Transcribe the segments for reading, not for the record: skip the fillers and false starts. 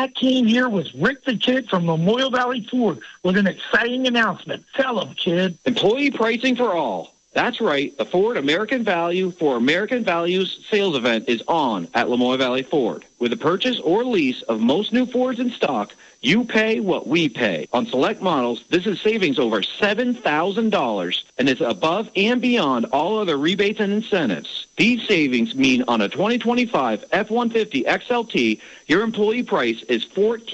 that team here was Rick the Kid from Memorial Valley Ford with an exciting announcement. Tell him, kid. Employee pricing for all. That's right. The Ford American Value for American Values sales event is on at Lamoille Valley Ford. With the purchase or lease of most new Fords in stock, you pay what we pay. On select models, this is savings over $7,000, and it's above and beyond all other rebates and incentives. These savings mean on a 2025 F-150 XLT, your employee price is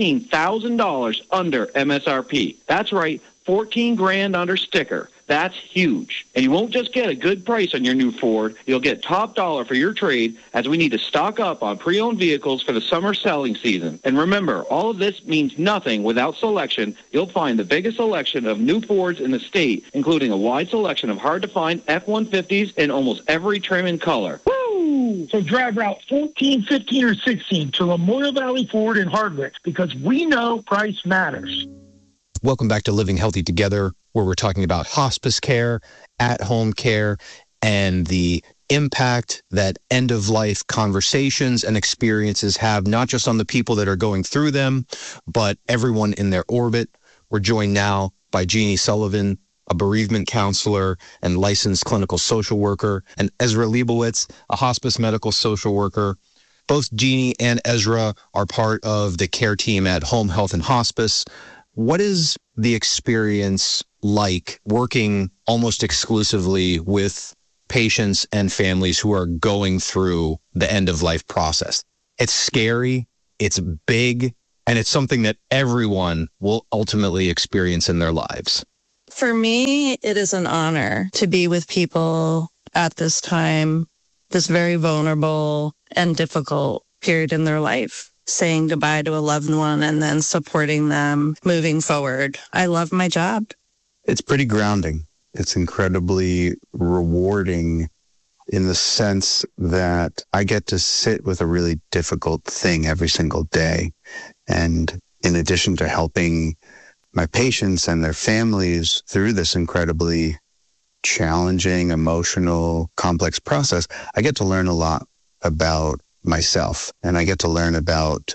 $14,000 under MSRP. That's right, $14,000 under sticker. That's huge. And you won't just get a good price on your new Ford. You'll get top dollar for your trade, as we need to stock up on pre-owned vehicles for the summer selling season. And remember, all of this means nothing without selection. You'll find the biggest selection of new Fords in the state, including a wide selection of hard-to-find F-150s in almost every trim and color. Woo! So drive Route 14, 15, or 16 to Memorial Valley Ford in Hardwick, because we know price matters. Welcome back to Living Healthy Together, where we're talking about hospice care, at-home care, and the impact that end-of-life conversations and experiences have, not just on the people that are going through them, but everyone in their orbit. We're joined now by Jeannie Sullivan, a bereavement counselor and licensed clinical social worker, and Ezra Leibowitz, a hospice medical social worker. Both Jeannie and Ezra are part of the care team at Home Health and Hospice. What is the experience like working almost exclusively with patients and families who are going through the end-of-life process? It's scary, it's big, and it's something that everyone will ultimately experience in their lives. For me, it is an honor to be with people at this time, this very vulnerable and difficult period in their life. Saying goodbye to a loved one and then supporting them moving forward. I love my job. It's pretty grounding. It's incredibly rewarding in the sense that I get to sit with a really difficult thing every single day. And in addition to helping my patients and their families through this incredibly challenging, emotional, complex process, I get to learn a lot about myself, and I get to learn about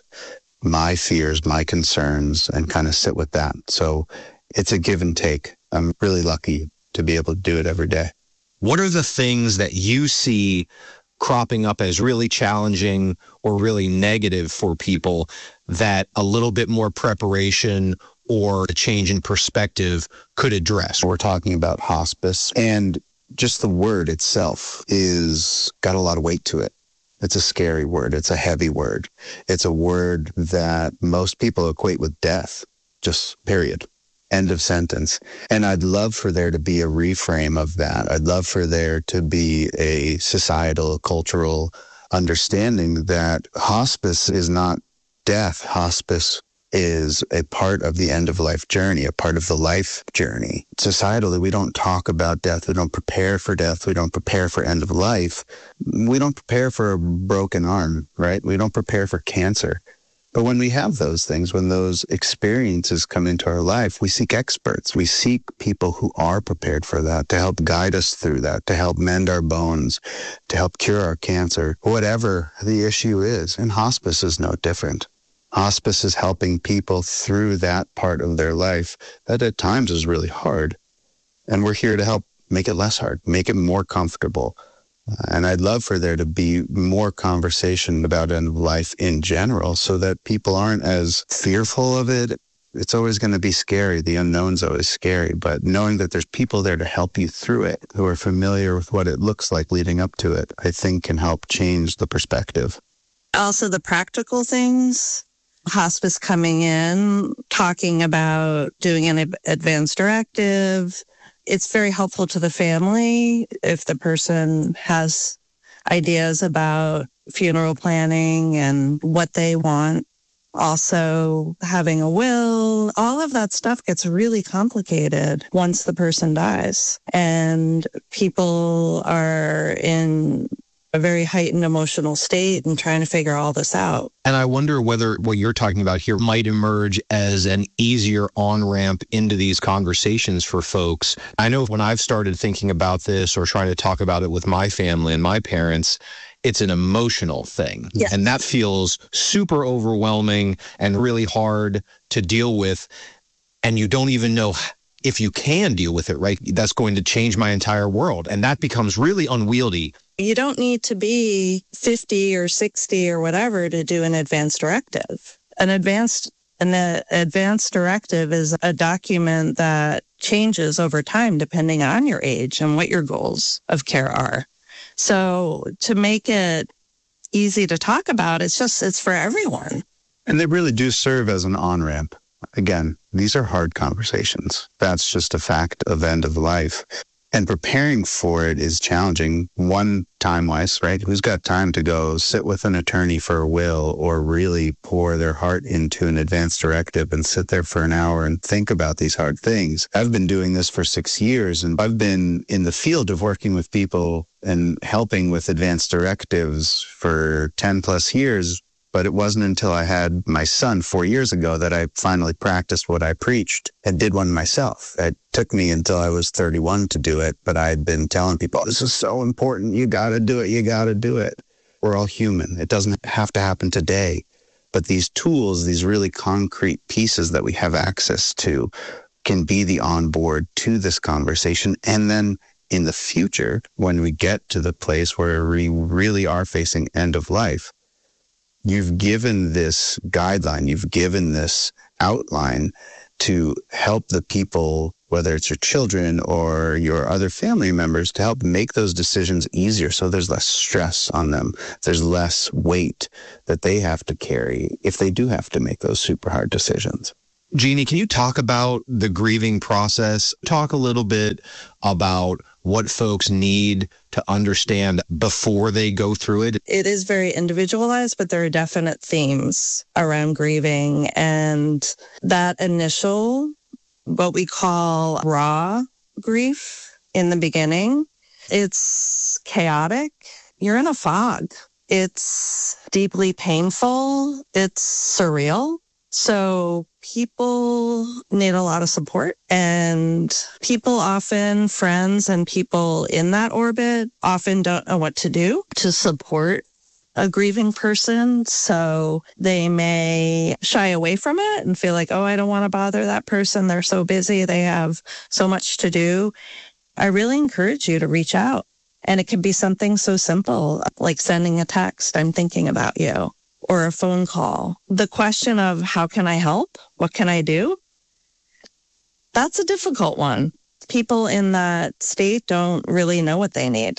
my fears, my concerns, and kind of sit with that. So it's a give and take. I'm really lucky to be able to do it every day. What are the things that you see cropping up as really challenging or really negative for people that a little bit more preparation or a change in perspective could address? We're talking about hospice, and just the word itself is got a lot of weight to it. It's a scary word. It's a heavy word. It's a word that most people equate with death, just period. End of sentence. And I'd love for there to be a reframe of that. I'd love for there to be a societal, cultural understanding that hospice is not death. Hospice is a part of the end-of-life journey, a part of the life journey. Societally, we don't talk about death. We don't prepare for death. We don't prepare for end of life. We don't prepare for a broken arm, right? We don't prepare for cancer. But when we have those things, when those experiences come into our life, we seek experts. We seek people who are prepared for that, to help guide us through that, to help mend our bones, to help cure our cancer, whatever the issue is. And hospice is no different. Hospice is helping people through that part of their life that at times is really hard. And we're here to help make it less hard, make it more comfortable. And I'd love for there to be more conversation about end of life in general so that people aren't as fearful of it. It's always going to be scary. The unknown's always scary. But knowing that there's people there to help you through it, who are familiar with what it looks like leading up to it, I think can help change the perspective. Also, the practical things. Hospice coming in, talking about doing an advance directive. It's very helpful to the family if the person has ideas about funeral planning and what they want. Also, having a will, all of that stuff gets really complicated once the person dies. And people are in a very heightened emotional state and trying to figure all this out. And I wonder whether what you're talking about here might emerge as an easier on-ramp into these conversations for folks. I know when I've started thinking about this or trying to talk about it with my family and my parents, it's an emotional thing. Yes. And that feels super overwhelming and really hard to deal with. And you don't even know if you can deal with it, right? That's going to change my entire world. And that becomes really unwieldy. You don't need to be 50 or 60 or whatever to do an advance directive. An advanced directive is a document that changes over time depending on your age and what your goals of care are. So to make it easy to talk about, it's for everyone. And they really do serve as an on-ramp. Again, these are hard conversations. That's just a fact of end of life. And preparing for it is challenging. One, time-wise, right? Who's got time to go sit with an attorney for a will or really pour their heart into an advance directive and sit there for an hour and think about these hard things? I've been doing this for 6 years, and I've been in the field of working with people and helping with advance directives for 10 plus years. But it wasn't until I had my son 4 years ago that I finally practiced what I preached and did one myself. It took me until I was 31 to do it, but I'd been telling people, this is so important. You got to do it. You got to do it. We're all human. It doesn't have to happen today. But these tools, these really concrete pieces that we have access to can be the onboard to this conversation. And then in the future, when we get to the place where we really are facing end of life, you've given this guideline, you've given this outline to help the people, whether it's your children or your other family members, to help make those decisions easier so there's less stress on them. There's less weight that they have to carry if they do have to make those super hard decisions. Jeannie, can you talk about the grieving process? Talk a little bit about what folks need to understand before they go through it. It is very individualized, but there are definite themes around grieving. And that initial, what we call raw grief in the beginning, it's chaotic. You're in a fog. It's deeply painful. It's surreal. So people need a lot of support, and people often, friends and people in that orbit often don't know what to do to support a grieving person. So they may shy away from it and feel like, oh, I don't want to bother that person. They're so busy. They have so much to do. I really encourage you to reach out. And it can be something so simple like sending a text, I'm thinking about you. Or a phone call. The question of how can I help? What can I do? That's a difficult one. People in that state don't really know what they need.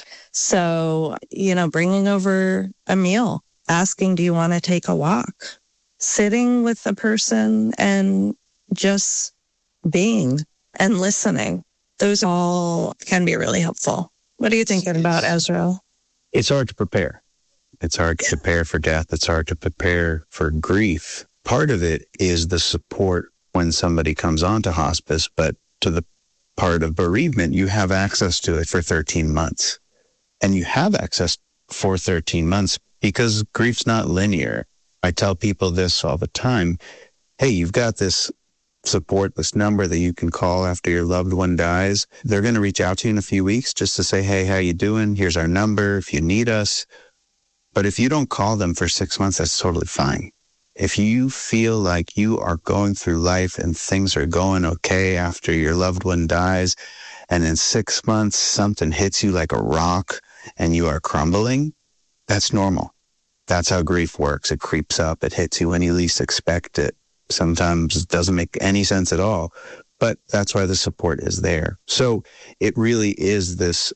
So, bringing over a meal, asking, do you want to take a walk? Sitting with the person and just being and listening. Those all can be really helpful. What are you thinking about, Ezra? It's hard to prepare. It's hard to prepare for death. It's hard to prepare for grief. Part of it is the support when somebody comes onto hospice, but to the part of bereavement, you have access to it for 13 months. And you have access for 13 months because grief's not linear. I tell people this all the time. Hey, you've got this support, this number that you can call after your loved one dies. They're going to reach out to you in a few weeks just to say, hey, how you doing? Here's our number if you need us. But if you don't call them for 6 months, that's totally fine. If you feel like you are going through life and things are going okay after your loved one dies, and in 6 months, something hits you like a rock and you are crumbling, that's normal. That's how grief works. It creeps up. It hits you when you least expect it. Sometimes it doesn't make any sense at all, but that's why the support is there. So it really is this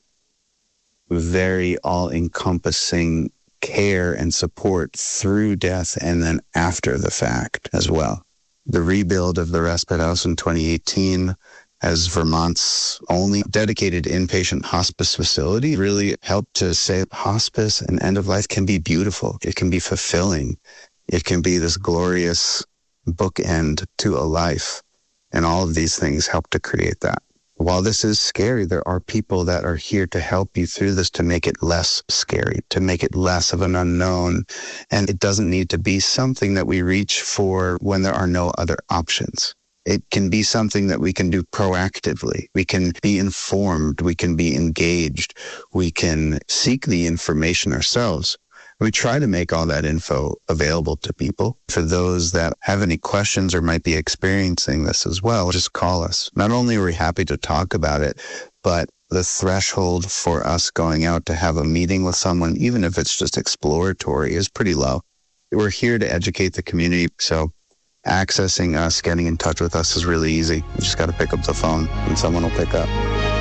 very all-encompassing care and support through death and then after the fact as well. The rebuild of the respite house in 2018 as Vermont's only dedicated inpatient hospice facility really helped to say hospice and end of life can be beautiful. It can be fulfilling. It can be this glorious bookend to a life. And all of these things help to create that. While this is scary, there are people that are here to help you through this, to make it less scary, to make it less of an unknown. And it doesn't need to be something that we reach for when there are no other options. It can be something that we can do proactively. We can be informed. We can be engaged. We can seek the information ourselves. We try to make all that info available to people. For those that have any questions or might be experiencing this as well, just call us. Not only are we happy to talk about it, but the threshold for us going out to have a meeting with someone, even if it's just exploratory, is pretty low. We're here to educate the community, so accessing us, getting in touch with us is really easy. You just got to pick up the phone and someone will pick up.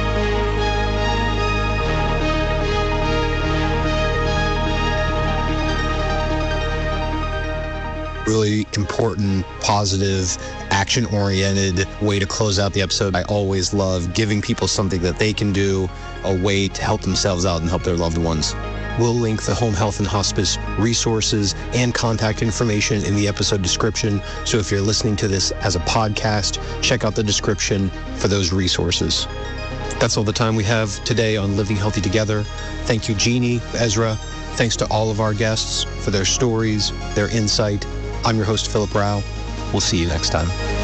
Really important, positive, action-oriented way to close out the episode. I always love giving people something that they can do, a way to help themselves out and help their loved ones. We'll link the home health and hospice resources and contact information in the episode description. So if you're listening to this as a podcast, check out the description for those resources. That's all the time we have today on Living Healthy Together. Thank you, Jeannie, Ezra. Thanks to all of our guests for their stories, their insight. I'm your host, Philip Rao. We'll see you next time.